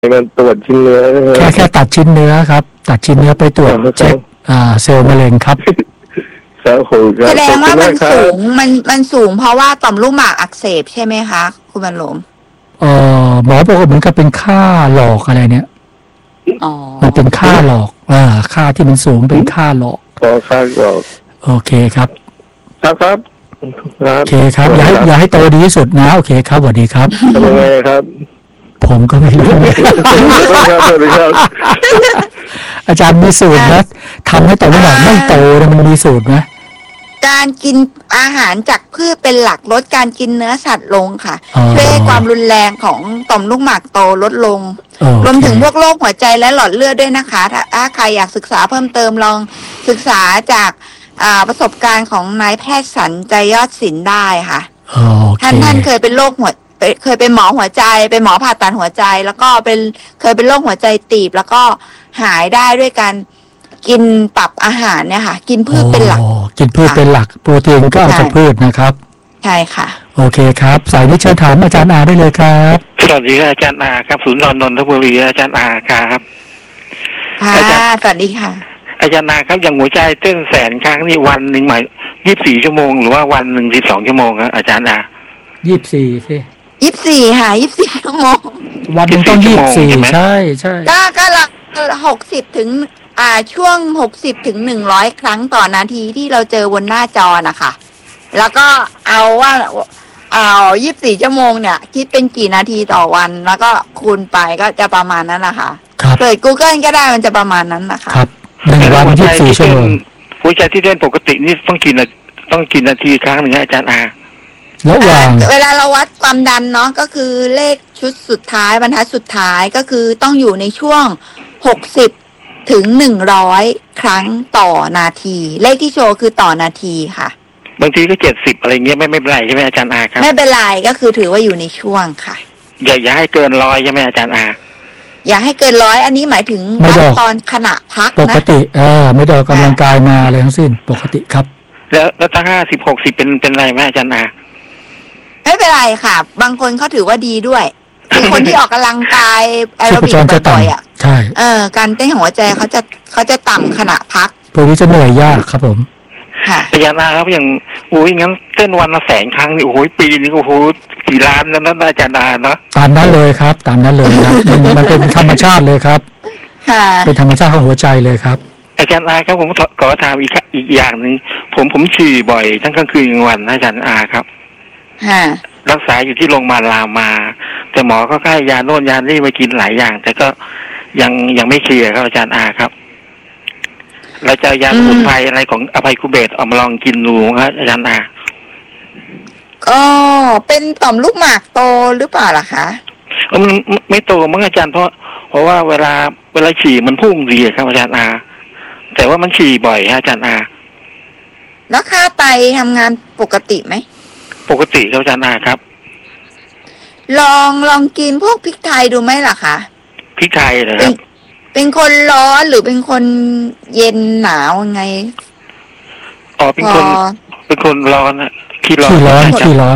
มันตรวจชิ้นเนื้อแค่ตัดชิ้นเนื้อครับตัดชิ้นเนื้อไปตรวจเช็คเซลล์มะเร็งครับแสดงว่ามันสูงมันสูงเพราะว่าต่อมลูกหมากอักเสบใช่ไหมคะคุณบรรลมหมอบอกว่าเหมือนกับเป็นค่าหลอกอะไรเนี่ยมันเป็นค่าหลอกค่าที่มันสูงเป็นค่าหลอกค่าหลอกโอเคครับครับโอเคครับอย่าให้โตดีที่สุดนะโอเคครับสวัสดีครับทำยังไงครับผมก็ไม่รู้อาจารย์มีสูตรนะทำให้ต่อมลูกหมากไม่โตมันมีสูตรไหมการกินอาหารจากพืชเป็นหลักลดการกินเนื้อสัตว์ลงค่ะช่วยให้ความรุนแรงของต่อมลูกหมากโตลดลงรวมถึงพวกโรคหัวใจและหลอดเลือดด้วยนะคะถ้าใครอยากศึกษาเพิ่มเติมลองศึกษาจากประสบการณ์ของนายแพทย์สันใจยอดศิลป์ได้ค่ะท่านเคยเป็นโรคเคยเป็นหมอหัวใจเป็นหมอผ่าตัดหัวใจแล้วก็เคยเป็นโรคหัวใจตีบแล้วก็หายได้ด้วยการกินปรับอาหารเนี่ยค่ะกินพืชเป็นหลักกินพืชเป็นหลักโปรตีนก็เอาจากพืชนะครับใช่ค่ะโอเคครับสายนี้เชิญถามอาจารย์อาได้เลยครับสวัสดีอาจารย์อาครับศูนย์นนทบุรีอาจารย์อาครับค่ะสวัสดีค่ะอาจารย์อาครับอย่างหัวใจเต้นแสนครั้งนี่วันหนึ่งหมาย24 ชั่วโมงหรือว่าวันหนึ่ง12 ชั่วโมงครับอาจารย์อา 24สิ 24ค่ะ24 ชั่วโมงวันนึงต้อง24ใช่ก็ละ60ถึงช่วง60ถึง100ครั้งต่อนาทีที่เราเจอบนหน้าจอนะคะแล้วก็24 ชั่วโมงเนี่ยคิดเป็นกี่นาทีต่อวันแล้วก็คูณไปก็จะประมาณนั้นนะคะเปิด Google ก็ได้มันจะประมาณนั้นนะคะครับ1วัน24 ชั่วโมงหัวใจที่เต้นปกตินี่ต้องกี่นาทีครั้งหนึ่งอาจารย์อาระหว่างเวลาเราวัดความดันเนาะก็คือเลขชุดสุดท้ายบรรทัดสุดท้ายก็คือต้องอยู่ในช่วง60ถึง100ครั้งต่อนาทีเลขที่โชว์คือต่อนาทีค่ะบางทีก็70อะไรเงี้ยไม่เป็นไรใช่ไหมอาจารย์อาครับไม่เป็นไรก็คือถือว่าอยู่ในช่วงค่ะอย่าให้เกิน100ใช่ไหมอาจารย์อาอย่าให้เกิน100อันนี้หมายถึงตอนขณะพักนะปกติไม่ได้ออกกำลังกายมาอะไรทั้งสิ้นปกติครับแล้วถ้า50-60เป็นไรไหมอาจารย์อาไม่เป็นไรค่ะบางคนเขาถือว่าดีด้วยคือคนที่ออกกำลังกายแอโรบิกบ่อยๆใช่การเต้นหัวใจเขาจะต่ำขณะพักพวกนี้จะเหนื่อยยากครับผมอาจารย์อาครับอย่างงั้นเต้นวันละ100,000 ครั้งนี่ปีนี้กี่ล้านแล้วนะอาจารย์อาเนาะตามนั้นเลยครับตามนั้นเลยครับมันเป็นธรรมชาติเลยครับเป็นธรรมชาติของหัวใจเลยครับอาจารย์อาครับผมขอถามอีกอย่างนึงผมฉี่บ่อยทั้งกลางคืนกลางวันอาจารย์อาครับรักษาอยู่ที่โรงพยาบาลรามาแต่หมอก็ให้ยาโน่นยานี่มากินหลายอย่างแต่ก็ยังไม่เคลียร์ครับอาจารย์อาครับเราจะยาสมุนไพรอะไรของอภัยคุเบศเอามาลองกินดูครับอาจารย์อาก็เป็นต่อมลูกหมากโตหรือเปล่าล่ะคะมันไม่โตมั้งอาจารย์เพราะว่าเวลาฉี่มันพุ่งดีครับอาจารย์อาแต่ว่ามันฉี่บ่อยอาจารย์อาแล้วค่าไตทำงานปกติไหมปกติครับอาจารย์อาครับลองกินพวกพริกไทยดูไหมล่ะคะพริกไทยเหรอครับเป็นคนร้อนหรือเป็นคนเย็นหนาวยังไงเป็นคนร้อนอะขี้ร้อน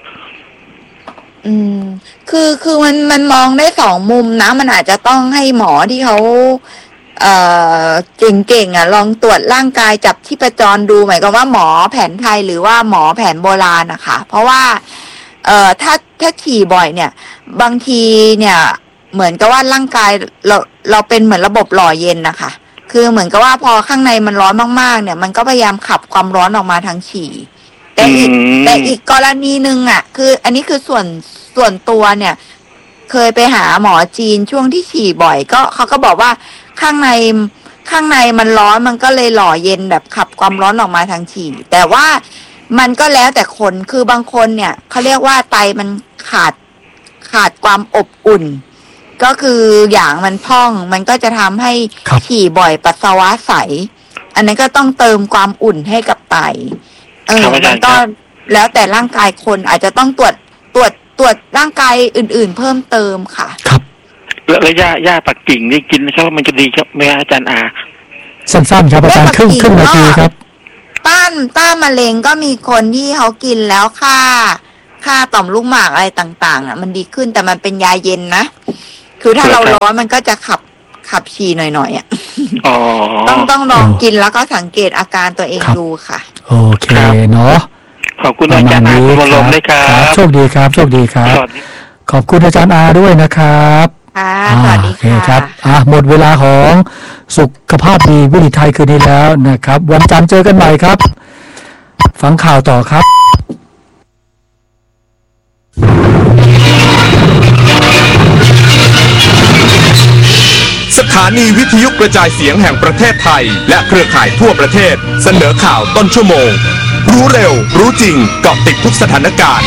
คือมันมองได้2 มุมนะมันอาจจะต้องให้หมอที่เขาเก่งๆลองตรวจร่างกายจับชีพจรดูหมายความว่าหมอแผนไทยหรือว่าหมอแผนโบราณนะคะเพราะว่าถ้าฉี่บ่อยเนี่ยบางทีเนี่ยเหมือนกับว่าร่างกายเราเป็นเหมือนระบบหล่อเย็นนะคะคือเหมือนกับว่าพอข้างในมันร้อนมากๆเนี่ยมันก็พยายามขับความร้อนออกมาทางฉี่แต่อีกกรณีนึงคืออันนี้คือส่วนตัวเนี่ยเคยไปหาหมอจีนช่วงที่ฉี่บ่อยก็เขาก็บอกว่าข้างในมันร้อนมันก็เลยหล่อเย็นแบบขับความร้อนออกมาทางฉี่แต่ว่ามันก็แล้วแต่คนคือบางคนเนี่ยเขาเรียกว่าไตมันขาดความอบอุ่นก็คืออย่างมันพองมันก็จะทำให้ฉี่บ่อยปัสสาวะใสอันนั้นก็ต้องเติมความอุ่นให้กับไตมันก็แล้วแต่ร่างกายคนอาจจะต้องตรวจร่างกายอื่นๆเพิ่มเติมค่ะครับแล้วย่าปักกิ่งนี่กินนะครับมันจะดีครับไหมอาจารย์อาสั้นๆครับอาจารย์ครึ่งนาทีครับต้านมะเร็งก็มีคนที่เขากินแล้วค่าต่อมลูกหมากอะไรต่างๆมันดีขึ้นแต่มันเป็นยาเย็นนะคือถ้าเราร้อนมันก็จะขับฉี่หน่อยๆอ่ะต้องลองกินแล้วก็สังเกตอาการตัวเองดูค่ะโอเคเนาะขอบคุณอาจารย์อาคุณวรมด้วยครับโชคดีครับโชคดีครับขอบคุณอาจารย์อาด้วยนะครับค่ะสวัสดีค่ะครับหมดเวลาของสุขภาพดีวิถีไทยคืนนี้แล้วนะครับวันจันทร์เจอกันใหม่ครับฟังข่าวต่อครับสถานีวิทยุกระจายเสียงแห่งประเทศไทยและเครือข่ายทั่วประเทศเสนอข่าวต้นชั่วโมงรู้เร็วรู้จริงเกาะติดทุกสถานการณ์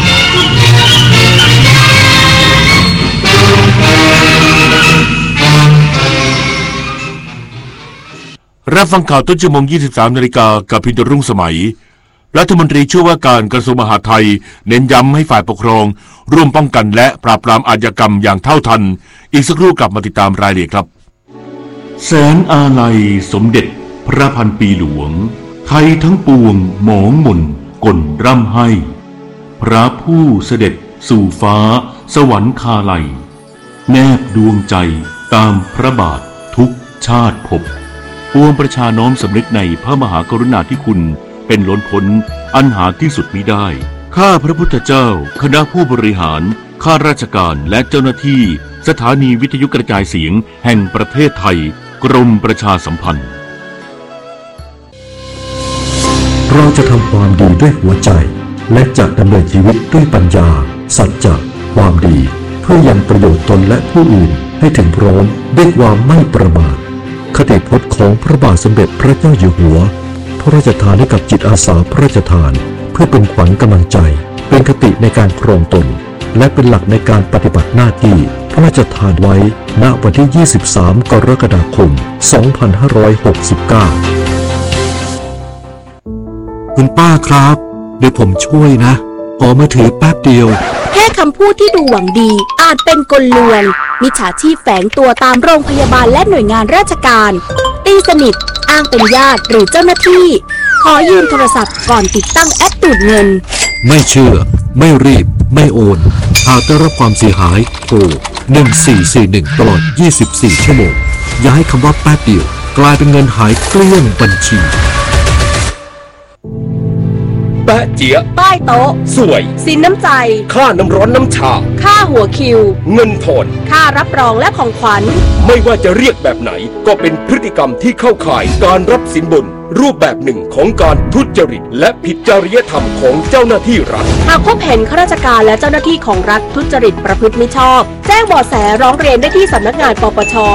รับฟังข่าวต้นชั่วโมง 23 นาฬิกากับพินโดรุ่งสมัยรัฐมนตรีช่วยว่าการกระทรวงมหาดไทยเน้นย้ำให้ฝ่ายปกครองร่วมป้องกันและปราบปรามอาชญากรรมอย่างเท่าทันอีกสักครู่กลับมาติดตามรายละเอียดครับแสนอาลัยสมเด็จพระพันปีหลวงไทยทั้งปวงหมองหม่นกลร่ำให้พระผู้เสด็จสู่ฟ้าสวรรคาลัยแนบดวงใจตามพระบาททุกชาติภพปวงประชาน้อมสำนึกในพระมหากรุณาธิคุณเป็นล้นพ้นอันหาที่สุดมิได้ข้าพระพุทธเจ้าคณะผู้บริหารข้าราชการและเจ้าหน้าที่สถานีวิทยุกระจายเสียงแห่งประเทศไทยกรมประชาสัมพันธ์เราจะทำความดีด้วยหัวใจและจะดำเนินชีวิตด้วยปัญญาสัจจะความดีเพื่อยังประโยชน์ตนและผู้อื่นให้ถึงพร้อมด้วยความไม่ประมาทคติพจน์ของพระบาทสมเด็จพระเจ้าอยู่หัวพระราชทานให้กับจิตอาสาพระราชทานเพื่อเป็นขวัญกำลังใจเป็นคติในการครองตนและเป็นหลักในการปฏิบัติหน้าที่พระราชทานไว้ณวันที่ 23 กรกฎาคม 2569 คุณป้าครับเดี๋ยวผมช่วยนะขอมือถือแป๊บเดียวแค่คำพูดที่ดูหวังดีอาจเป็นกลลวงมิจฉาชีพแฝงตัวตามโรงพยาบาลและหน่วยงานราชการตีสนิทอ้างเป็นญาติหรือเจ้าหน้าที่ขอยืมโทรศัพท์ก่อนติดตั้งแอปดูดเงินไม่เชื่อไม่รีบไม่โอนหากได้รับความเสียหายโทร1441ตลอด24ชั่วโมงอย่าให้คำว่าแป๊บเดียวกลายเป็นเงินหายเกลี้ยงบัญชีแปะเจี๊ยป้ายโต๊ะสวยสินน้ำใจค่าน้ำร้อนน้ำชาค่าหัวคิวเงินทอนค่ารับรองและของขวัญไม่ว่าจะเรียกแบบไหนก็เป็นพฤติกรรมที่เข้าข่ายการรับสินบนรูปแบบหนึ่งของการทุจริตและผิดจริยธรรมของเจ้าหน้าที่รัฐหากพบเห็นข้าราชการและเจ้าหน้าที่ของรัฐทุจริตประพฤติมิชอบแจ้งเบาะแสร้องเรียนได้ที่สำนักงานปปช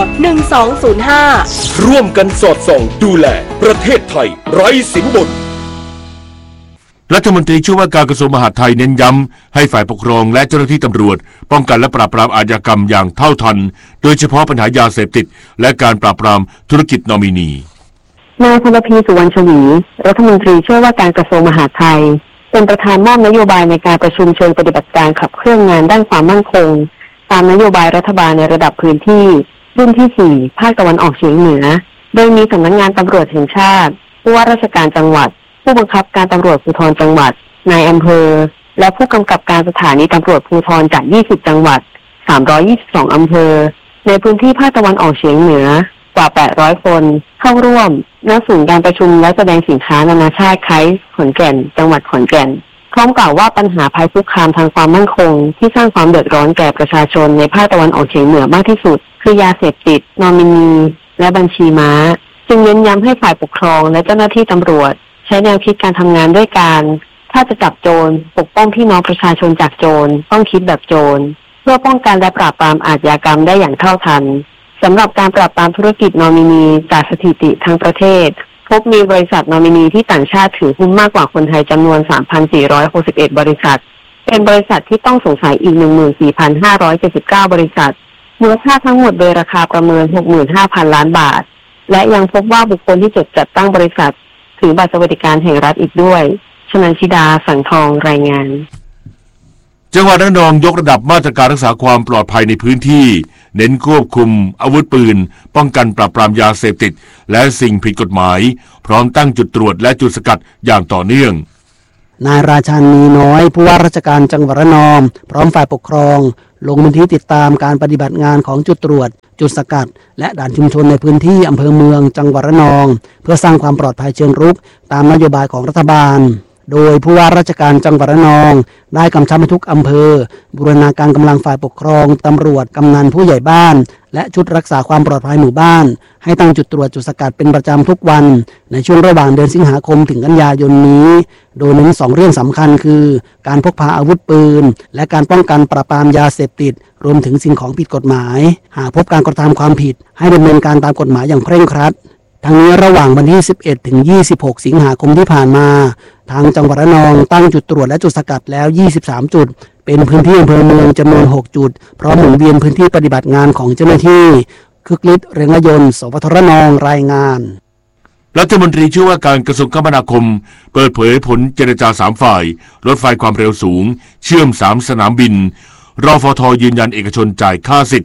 1205 ร่วมกันสอดส่องดูแลประเทศไทยไร้สินบนรัฐมนตรีช่วยว่าการกระทรวงมหาดไทยเน้นย้ำให้ฝ่ายปกครองและเจ้าหน้าที่ตำรวจป้องกันและปราบปรามอาชญากรรมอย่างเท่าทันโดยเฉพาะปัญหายาเสพติดและการปราบปรามธุรกิจนอมินีนายพลพีสุวรรณชวีรัฐมนตรีช่วยว่าการกระทรวงมหาดไทยเป็นประธานมอบนโยบายในการประชุมเชิงปฏิบัติการขับเคลื่อนงานด้านความมั่นคงตามนโยบายรัฐบาลในระดับพื้นที่รุ่นที่4ภาคตะวันออกเฉียงเหนือโดยมีสำนักงานตำรวจแห่งชาติผู้ว่าราชการจังหวัดผู้บังคับการตำรวจภูธรจังหวัดนายอำเภอและผู้กำกับการสถานีตำรวจภูธรจาก20จังหวัด322อำเภอในพื้นที่ภาคตะวันออกเฉียงเหนือกว่า800คนเข้าร่วมณศูนย์การประชุมและแสดงสินค้านานาชาติไคส์ขอนแก่นจังหวัดขอนแก่นพร้อมกล่าวว่าปัญหาภัยคุกคามทางความมั่นคงที่สร้างความเดือดร้อนแก่ประชาชนในภาคตะวันออกเฉียงเหนือมากที่สุดคือยาเสพติดนอมินีและบัญชีม้าจึงเน้นย้ำให้ฝ่ายปกครองและเจ้าหน้าที่ตำรวจใช้แนวคิดการทำงานด้วยกันถ้าจะจับโจรปกป้องพี่น้องประชาชนจากโจรต้องคิดแบบโจรเพื่อป้องกันและปราบปรามอาชญากรรมได้อย่างเท่าทันสำหรับการปราบปรามธุรกิจนอมินีจากสถิติทั้งประเทศพบมีบริษัทนอมินีที่ต่างชาติถือหุ้นมากกว่าคนไทยจำนวน 3,461 บริษัทเป็นบริษัทที่ต้องสงสัยอีก 14,579 บริษัทมูลค่าทั้งหมดโดยราคาประเมิน 65,000 ล้านบาทและยังพบว่าบุคคลที่จดจัดตั้งบริษัทถือบัตรสวัสดิการแห่งรัฐอีกด้วยชนันชิดาสังทองรายงานจังหวัดระนองยกระดับมาตรการรักษาความปลอดภัยในพื้นที่เน้นควบคุมอาวุธปืนป้องกันปราบปรามยาเสพติดและสิ่งผิดกฎหมายพร้อมตั้งจุดตรวจและจุดสกัดอย่างต่อเนื่องนายราชันมีน้อยผู้ว่าราชการจังหวัดระนองพร้อมฝ่ายปกครองลงพื้นที่ติดตามการปฏิบัติงานของจุดตรวจจุดสกัดและด่านชุมชนในพื้นที่อำเภอเมืองจังหวัดระนองเพื่อสร้างความปลอดภัยเชิงรุกตามนโยบายของรัฐบาลโดยผู้ว่าราชการจังหวัดระนองได้กำชับให้ทุกอำเภอบูรณาการกำลังฝ่ายปกครองตำรวจกำนันผู้ใหญ่บ้านและชุดรักษาความปลอดภัยหมู่บ้านให้ตั้งจุดตรวจจุดสกัดเป็นประจำทุกวันในช่วงระหว่างเดือนสิงหาคมถึงกันยายนนี้โดยเน้น2 เรื่องสำคัญคือการพกพาอาวุธปืนและการป้องกันปราบปรามยาเสพติดรวมถึงสิ่งของผิดกฎหมายหากพบการกระทำความผิดให้ดำเนินการตามกฎหมายอย่างเคร่งครัดทั้งนี้ระหว่างวันที่11ถึง26สิงหาคมที่ผ่านมาทางจังหวัดระนองตั้งจุดตรวจและจุดสกัดแล้ว23จุดเป็นพื้นที่อำเภอเมืองจำนวน6จุดพร้อมหมุนเวียนพื้นที่ปฏิบัติงานของเจ้าหน้าที่คึกฤทธิ์เรืองยนต์สปทระนองรายงานรัฐมนตรีช่วยว่าการกระทรวงคมนาคมเปิดเผยผลเจรจา3ฝ่ายรถไฟความเร็วสูงเชื่อม3สนามบินรฟท.ยืนยันเอกชนจ่ายค่าสิทธิ์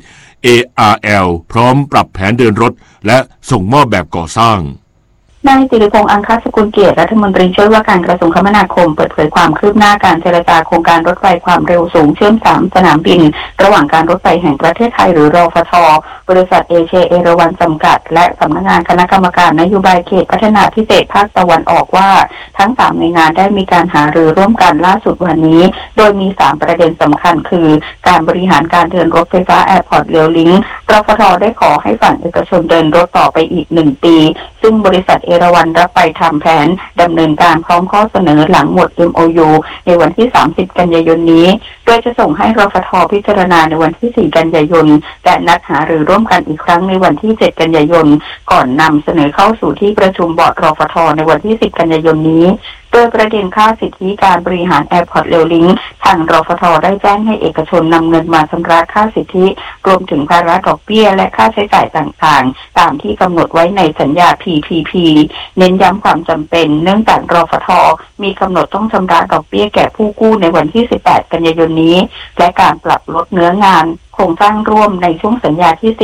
ARL พร้อมปรับแผนเดินรถและส่งมอบแบบก่อสร้างนายสิริพงษ์อังคสกุลเกียรติรัฐมนตรีช่วยว่าการกระทรวงคมนาคมเปิดเผยความคืบหน้าการเจรจาโครงการรถไฟความเร็วสูงเชื่อม3สนามบินระหว่างการรถไฟแห่งประเทศไทยหรือรฟท.บริษัทเอเชียเอราวัณจำกัดและสำนักงานคณะกรรมการนโยบายเขตพัฒนาพิเศษภาคตะวันออกว่าทั้ง3หน่วยงานได้มีการหารือร่วมกันล่าสุดวันนี้โดยมี3ประเด็นสำคัญคือการบริหารการเดินรถไฟฟ้าแอร์พอร์ตเรลลิงก์รฟท.ได้ขอให้ฝั่งเอกชนเดินรถต่อไปอีก1ปีซึ่งบริษัทเอราวัณรับไปทำแผนดำเนินการพร้อมข้อเสนอหลังหมด MOU ในวันที่30กันยายนนี้โดยจะส่งให้รฟท.พิจารณาในวันที่4กันยายนและนัดหารือร่วมกันอีกครั้งในวันที่7กันยายนก่อนนำเสนอเข้าสู่ที่ประชุมบอร์ดรฟท.ในวันที่10กันยายนนี้โดยประเด็นค่าสิทธิการบริหารแอร์พอร์ตเรลลิงก์ทางรฟท.ได้แจ้งให้เอกชนนำเงินมาชำระค่าสิทธิรวมถึงภาระดอกเบี้ยและค่าใช้จ่ายต่างๆตามที่กำหนดไว้ในสัญญา PPP เน้นย้ำความจำเป็นเนื่องจากรฟท.มีกำหนดต้องชำระดอกเบี้ยแก่ผู้กู้ในวันที่18กันยายนนี้และการปรับลดเนื้องานโครงสร้างร่วมในช่วงสัญญาที่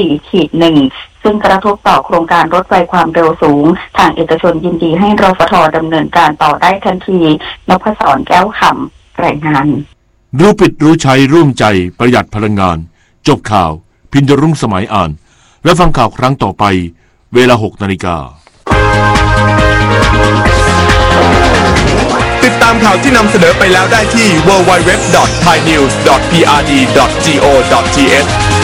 4-1 ซึ่งกระทบต่อโครงการรถไฟความเร็วสูงทางเอกชนยินดีให้รฟท.ดำเนินการต่อได้ทันทีนพศรแก้วคำรายงานรู้ปิดรู้ใช้ร่วมใจประหยัดพลังงานจบข่าวพินดรุ่งสมัยอ่านและฟังข่าวครั้งต่อไปเวลา 6:00 น. ติดตามข่าวที่นำเสนอไปแล้วได้ที่ www.thainews.prd.go.th